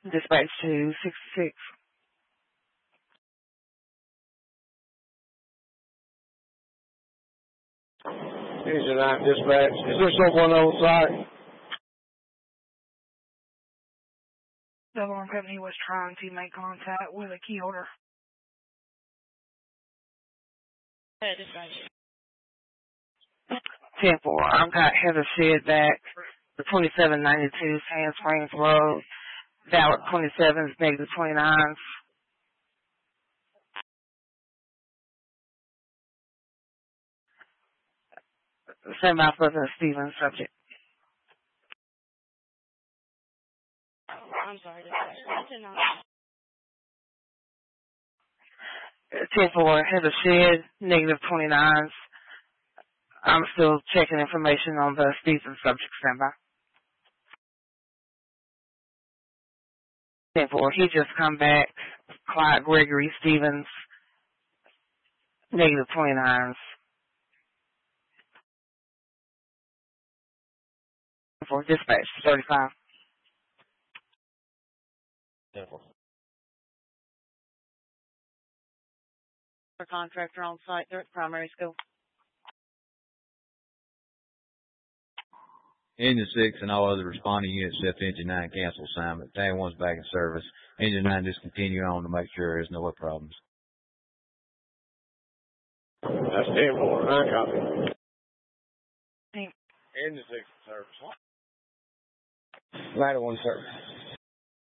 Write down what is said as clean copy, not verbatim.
Dispatch to 66. Engine 9 dispatch. Is there someone on site? The alarm company was trying to make contact with a key holder. Dispatch. 10-4. I've got Heather Shedd back. The 2792 Sand Springs Road. Valid 27s, negative 29s. Send by for the Stevens subject. I'm sorry, dispatch. 10-4. Heather Shedd, negative 29s. I'm still checking information on the Stevens subject. Standby. 10-4. He just come back. Clyde Gregory Stevens, negative 29s. For dispatch 35. 10-4. For contractor on site, they're at primary school. Engine 6 and all other responding units except Engine 9 cancel assignment. Tank 1's back in service. Engine 9 just continue on to make sure there's no problems. That's 10-4. 9 copy. Engine 6 in service. Ladder 1 service.